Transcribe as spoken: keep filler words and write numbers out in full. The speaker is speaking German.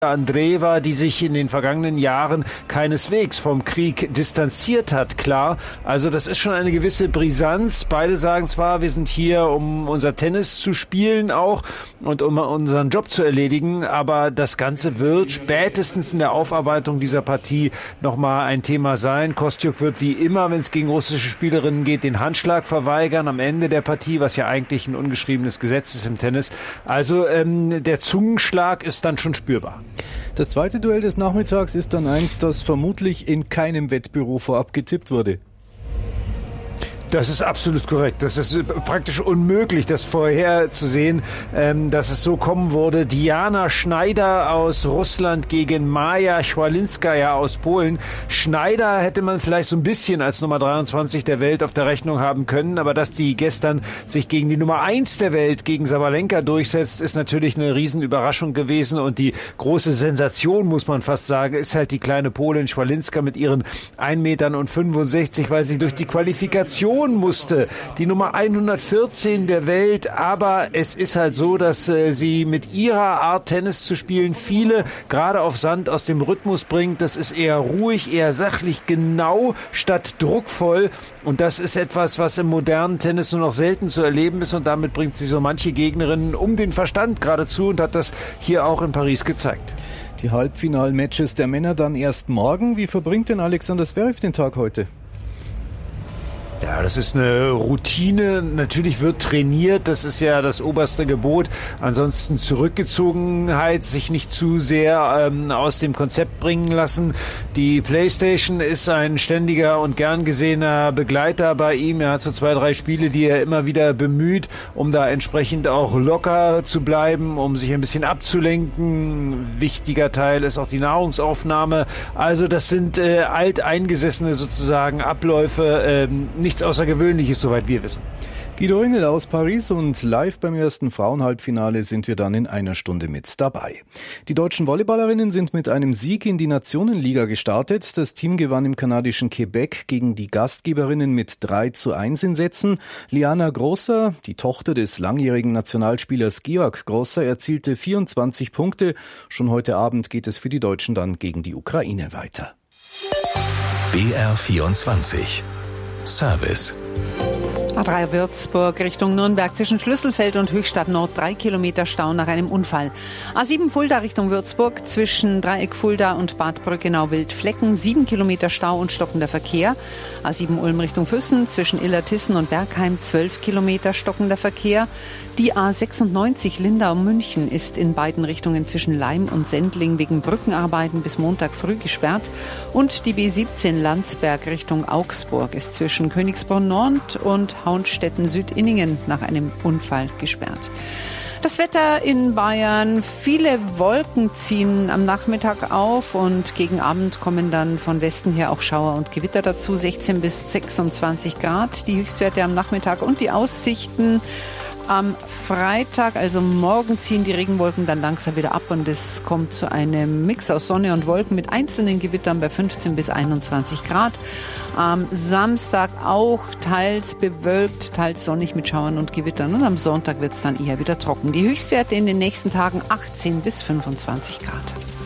Andreeva, die sich in den vergangenen Jahren keineswegs vom Krieg distanziert hat, klar. Also das ist schon eine gewisse Brisanz. Beide sagen zwar, wir sind hier, um unser Tennis zu spielen auch und um unseren Job zu erledigen, aber das Ganze wird spätestens in der Aufarbeitung dieser Partie nochmal ein Thema sein. Kostyuk wird wie immer, wenn es gegen russische Spielerinnen geht, den Handschlag verweigern am Ende der Partie, was ja eigentlich ein ungeschriebenes Gesetz ist im Tennis. Also ähm, der Zungenschlag ist dann schon spürbar. Das zweite Duell des Nachmittags ist dann eins, das vermutlich in keinem Wettbüro vorab getippt wurde. Das ist absolut korrekt. Das ist praktisch unmöglich, das vorherzusehen, ähm, dass es so kommen würde. Diana Schneider aus Russland gegen Maja Schwalinskaja aus Polen. Schneider hätte man vielleicht so ein bisschen als Nummer dreiundzwanzig der Welt auf der Rechnung haben können, aber dass die gestern sich gegen die Nummer eins der Welt, gegen Sabalenka durchsetzt, ist natürlich eine Riesenüberraschung gewesen und die große Sensation, muss man fast sagen, ist halt die kleine Polin Schwalinska mit ihren ein Meter fünfundsechzig, weil sie durch die Qualifikation musste, die Nummer hundertvierzehn der Welt, aber es ist halt so, dass äh, sie mit ihrer Art Tennis zu spielen viele gerade auf Sand aus dem Rhythmus bringt. Das ist eher ruhig, eher sachlich, genau statt druckvoll und das ist etwas, was im modernen Tennis nur noch selten zu erleben ist und damit bringt sie so manche Gegnerinnen um den Verstand geradezu und hat das hier auch in Paris gezeigt. Die Halbfinal-Matches der Männer dann erst morgen. Wie verbringt denn Alexander Zverev den Tag heute? Ja, das ist eine Routine. Natürlich wird trainiert. Das ist ja das oberste Gebot. Ansonsten Zurückgezogenheit, sich nicht zu sehr ähm, aus dem Konzept bringen lassen. Die PlayStation ist ein ständiger und gern gesehener Begleiter bei ihm. Er hat so zwei, drei Spiele, die er immer wieder bemüht, um da entsprechend auch locker zu bleiben, um sich ein bisschen abzulenken. Wichtiger Teil ist auch die Nahrungsaufnahme. Also das sind äh, alteingesessene sozusagen Abläufe, ähm, nicht nichts Außergewöhnliches, soweit wir wissen. Guido Ringel aus Paris und live beim ersten Frauenhalbfinale sind wir dann in einer Stunde mit dabei. Die deutschen Volleyballerinnen sind mit einem Sieg in die Nationenliga gestartet. Das Team gewann im kanadischen Quebec gegen die Gastgeberinnen mit drei zu eins in Sätzen. Liana Grosser, die Tochter des langjährigen Nationalspielers Georg Grosser, erzielte vierundzwanzig Punkte. Schon heute Abend geht es für die Deutschen dann gegen die Ukraine weiter. B R vierundzwanzig Service. A drei Würzburg Richtung Nürnberg zwischen Schlüsselfeld und Höchstadt Nord drei Kilometer Stau nach einem Unfall. A sieben Fulda Richtung Würzburg zwischen Dreieck Fulda und Bad Brückenau-Wildflecken sieben Kilometer Stau und stockender Verkehr. A sieben Ulm Richtung Füssen zwischen Illertissen und Bergheim zwölf Kilometer stockender Verkehr. Die A sechsundneunzig Lindau-München ist in beiden Richtungen zwischen Leim und Sendling wegen Brückenarbeiten bis Montag früh gesperrt. Und die B siebzehn Landsberg Richtung Augsburg ist zwischen Königsbrunn Nord und Haunstetten-Südinningen nach einem Unfall gesperrt. Das Wetter in Bayern, viele Wolken ziehen am Nachmittag auf und gegen Abend kommen dann von Westen her auch Schauer und Gewitter dazu, sechzehn bis sechsundzwanzig Grad, die Höchstwerte am Nachmittag und die Aussichten. Am Freitag, also morgen, ziehen die Regenwolken dann langsam wieder ab und es kommt zu einem Mix aus Sonne und Wolken mit einzelnen Gewittern bei fünfzehn bis einundzwanzig Grad. Am Samstag auch teils bewölkt, teils sonnig mit Schauern und Gewittern und am Sonntag wird es dann eher wieder trocken. Die Höchstwerte in den nächsten Tagen achtzehn bis fünfundzwanzig Grad.